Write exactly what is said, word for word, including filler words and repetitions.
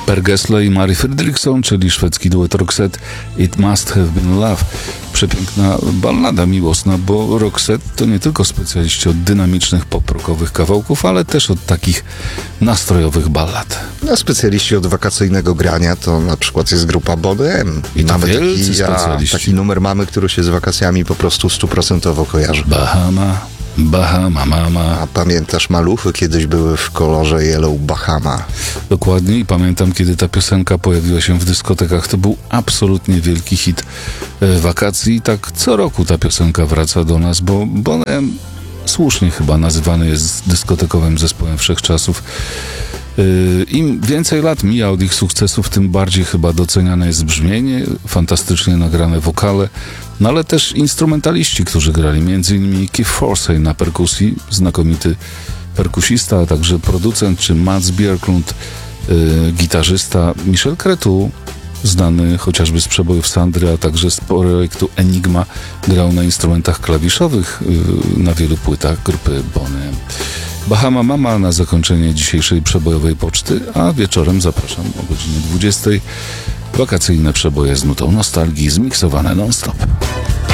Per Gessle i Mary Fredriksson, czyli szwedzki duet Roxette, It Must Have Been Love. Przepiękna ballada miłosna, bo Roxette to nie tylko specjaliści od dynamicznych pop-rockowych kawałków, ale też od takich nastrojowych ballad. No, specjaliści od wakacyjnego grania to na przykład jest grupa Boney M. I to mamy wielcy taki, a, specjaliści. taki numer mamy, który się z wakacjami po prostu stuprocentowo kojarzy. Bahama, Bahama, mama. A pamiętasz, maluchy kiedyś były w kolorze Yellow Bahama. Dokładnie, i pamiętam, kiedy ta piosenka pojawiła się w dyskotekach. To był absolutnie wielki hit e, wakacji. I tak co roku ta piosenka wraca do nas, bo Boney M słusznie chyba nazywany jest dyskotekowym zespołem wszechczasów. Im więcej lat mija od ich sukcesów, tym bardziej chyba doceniane jest brzmienie, fantastycznie nagrane wokale, no ale też instrumentaliści, którzy grali, między innymi Keith Forsey na perkusji, znakomity perkusista, a także producent, czy Mats Björklund, yy, gitarzysta, Michel Cretu, znany chociażby z przebojów Sandry, a także z projektu Enigma, grał na instrumentach klawiszowych yy, na wielu płytach grupy Boney M. Bahama Mama na zakończenie dzisiejszej przebojowej poczty, a wieczorem zapraszam o godzinie dwudziestej. Wakacyjne przeboje z nutą nostalgii, zmiksowane non-stop.